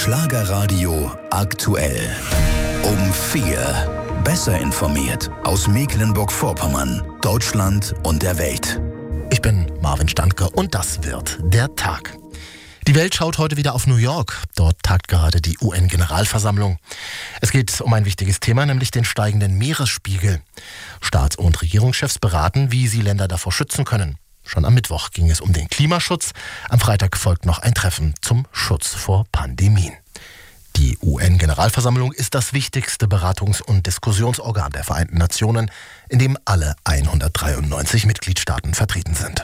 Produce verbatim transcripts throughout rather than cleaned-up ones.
Schlagerradio aktuell. Um vier. Besser informiert aus Mecklenburg-Vorpommern, Deutschland und der Welt. Ich bin Marvin Standke und das wird der Tag. Die Welt schaut heute wieder auf New York. Dort tagt gerade die U N-Generalversammlung. Es geht um ein wichtiges Thema, nämlich den steigenden Meeresspiegel. Staats- und Regierungschefs beraten, wie sie Länder davor schützen können. Schon am Mittwoch ging es um den Klimaschutz. Am Freitag folgt noch ein Treffen zum Schutz vor Pandemien. Die U N-Generalversammlung ist das wichtigste Beratungs- und Diskussionsorgan der Vereinten Nationen, in dem alle hundertdreiundneunzig Mitgliedstaaten vertreten sind.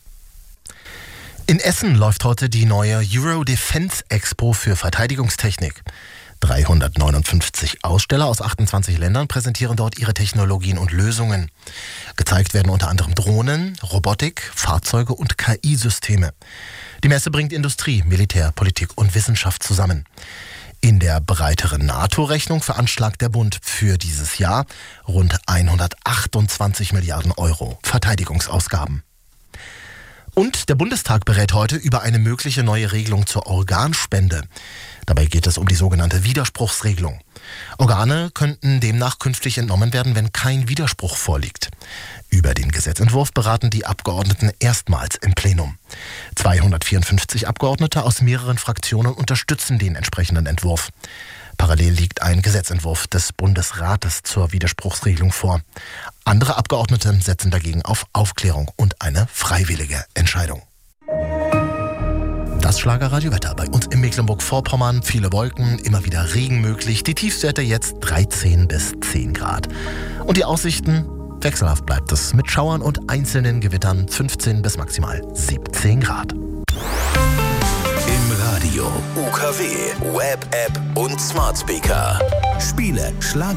In Essen läuft heute die neue Euro Defense Expo für Verteidigungstechnik. dreihundertneunundfünfzig Aussteller aus achtundzwanzig Ländern präsentieren dort ihre Technologien und Lösungen. Gezeigt werden unter anderem Drohnen, Robotik, Fahrzeuge und K I-Systeme. Die Messe bringt Industrie, Militär, Politik und Wissenschaft zusammen. In der breiteren NATO-Rechnung veranschlagt der Bund für dieses Jahr rund hundertachtundzwanzig Milliarden Euro Verteidigungsausgaben. Und der Bundestag berät heute über eine mögliche neue Regelung zur Organspende. Dabei geht es um die sogenannte Widerspruchsregelung. Organe könnten demnach künftig entnommen werden, wenn kein Widerspruch vorliegt. Über den Gesetzentwurf beraten die Abgeordneten erstmals im Plenum. zweihundertvierundfünfzig Abgeordnete aus mehreren Fraktionen unterstützen den entsprechenden Entwurf. Parallel liegt ein Gesetzentwurf des Bundesrates zur Widerspruchsregelung vor. Andere Abgeordnete setzen dagegen auf Aufklärung und eine freiwillige Entscheidung. Das Schlagerradiowetter bei uns in Mecklenburg-Vorpommern. Viele Wolken, immer wieder Regen möglich. Die Tiefstwerte jetzt dreizehn bis zehn Grad. Und die Aussichten? Wechselhaft bleibt es mit Schauern und einzelnen Gewittern fünfzehn bis maximal siebzehn Grad. Im Radio, U K W, Web-App und Smart Speaker. Spiele, Schlager.